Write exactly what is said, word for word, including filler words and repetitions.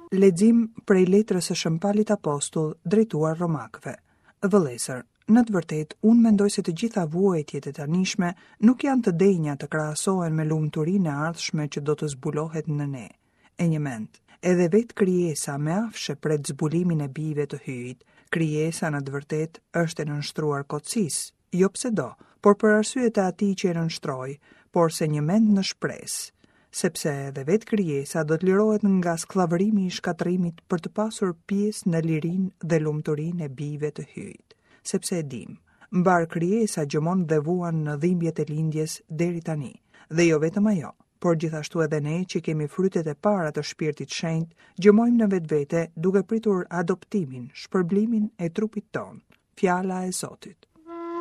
Lexim prej letrës së Shëmpalit Apostull drejtuar romakëve. Vëllezër, në të vërtetë, unë mendoj se të gjitha vuajtjet e tanishme nuk janë të denja të krahasohen me lumturinë e ardhshme që do të zbulohet në ne. E një mend, edhe vetë krijesa me afshe pret zbulimin e bijve të hyjit, krijesa në të vërtetë është e nënshtruar kotësisë, jo pse do, por për arsyet e atij që e nënshtroi, por se një mend në shpresë, sepse edhe vetë krijesa do të lirohet nga skllavërimi i shkatërimit për të pasur pjesë në lirinë dhe lumturinë e bijve të hyjit. Sepse e dim, mbar krijesa gjëmon dhe vuan në dhimbjet e lindjes deri tani, dhe jo vetëm ajo, por gjithashtu edhe ne që kemi frytet e para të Shpirtit Shenjtë, gjëmojmë në vetvete duke pritur adoptimin, shpërblimin e trupit ton. Fjala e Zotit.